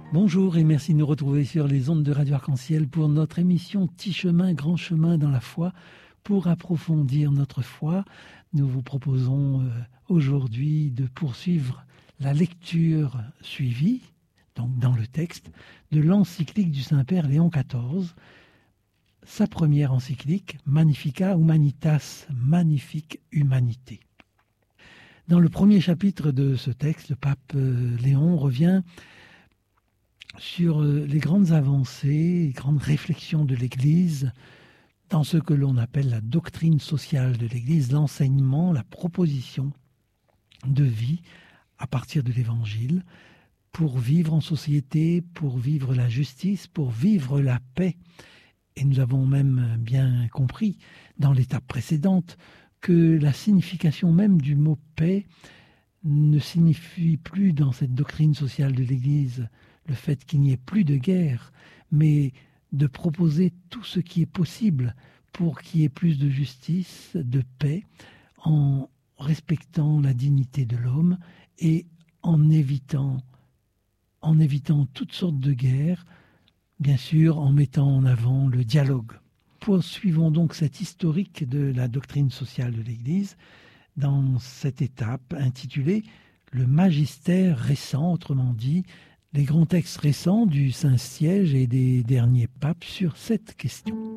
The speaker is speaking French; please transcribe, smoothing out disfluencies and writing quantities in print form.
Bonjour et merci de nous retrouver sur les ondes de Radio Arc-en-Ciel pour notre émission Petit chemin, grand chemin dans la foi. Pour approfondir notre foi, nous vous proposons aujourd'hui de poursuivre la lecture suivie, donc dans le texte, de l'encyclique du Saint-Père Léon XIV, sa première encyclique, Magnificat Humanitas, magnifique humanité. Dans le premier chapitre de ce texte, le pape Léon revient sur les grandes avancées, les grandes réflexions de l'Église dans ce que l'on appelle la doctrine sociale de l'Église, l'enseignement, la proposition de vie à partir de l'Évangile pour vivre en société, pour vivre la justice, pour vivre la paix. Et nous avons même bien compris dans l'étape précédente que la signification même du mot paix ne signifie plus dans cette doctrine sociale de l'Église le fait qu'il n'y ait plus de guerre, mais de proposer tout ce qui est possible pour qu'il y ait plus de justice, de paix, en respectant la dignité de l'homme et en évitant toutes sortes de guerres, bien sûr en mettant en avant le dialogue. Poursuivons donc cette historique de la doctrine sociale de l'Église dans cette étape intitulée « Le magistère récent », autrement dit, les grands textes récents du Saint-Siège et des derniers papes sur cette question.